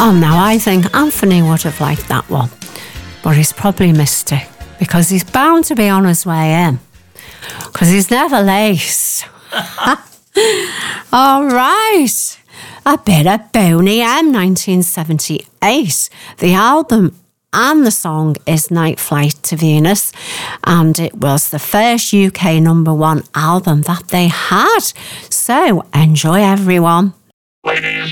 Now I think Anthony would have liked that one, but he's probably missed it because he's bound to be on his way in because he's never late. All right. A bit of Boney M, 1978. The album and the song is Night Flight to Venus, and it was the first UK #1 album that they had. So enjoy, everyone. Ladies